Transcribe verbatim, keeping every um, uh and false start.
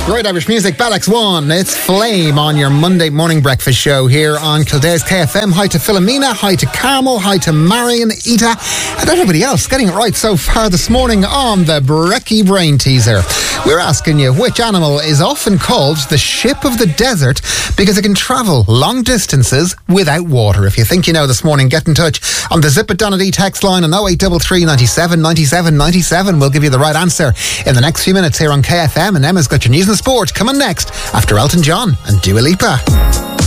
Great Irish music, Balax One. It's Flame on your Monday morning breakfast show here on Kildare's K F M. Hi to Philomena, hi to Carmel, hi to Marion, Ita, and everybody else getting it right so far this morning on the Brekkie Brain Teaser. We're asking you which animal is often called the ship of the desert because it can travel long distances without water. If you think you know this morning, get in touch on the Zip It Donnelly text line on oh eight three three, ninety-seven, ninety-seven, ninety-seven. We'll give you the right answer in the next few minutes here on K F M, and Emma's got your news and sport coming next after Elton John and Dua Lipa.